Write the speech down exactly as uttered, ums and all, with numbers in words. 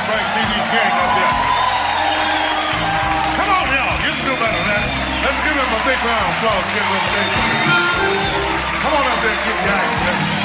like B B King up there. Come on, y'all. You can do better than that. Let's give him a big round of applause. Give him a station. Come on up there, get your action.